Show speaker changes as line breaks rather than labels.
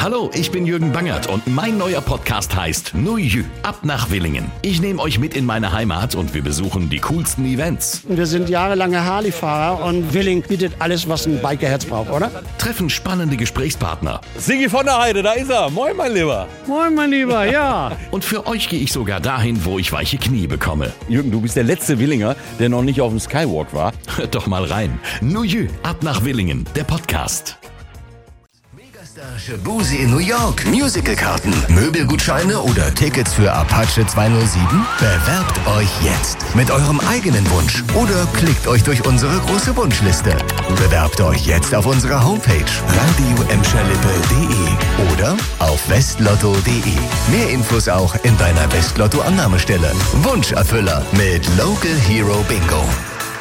Hallo, ich bin Jürgen Bangert und mein neuer Podcast heißt Nuju, ab nach Willingen. Ich nehme euch mit in meine Heimat und wir besuchen die coolsten Events.
Wir sind jahrelange Harley-Fahrer und Willingen bietet alles, was ein Bikerherz braucht, oder?
Treffen spannende Gesprächspartner.
Sigi von der Heide, da ist er. Moin, mein Lieber.
Moin, mein Lieber, ja.
Und für euch gehe ich sogar dahin, wo ich weiche Knie bekomme.
Jürgen, du bist der letzte Willinger, der noch nicht auf dem Skywalk war.
Hört doch mal rein. Nuju, ab nach Willingen, der Podcast.
Shaboozey in New York, Musicalkarten, Möbelgutscheine oder Tickets für Apache 207? Bewerbt euch jetzt mit eurem eigenen Wunsch oder klickt euch durch unsere große Wunschliste. Bewerbt euch jetzt auf unserer Homepage radioemscherlippe.de oder auf westlotto.de. Mehr Infos auch in deiner Westlotto-Annahmestelle. Wunscherfüller mit Local Hero Bingo.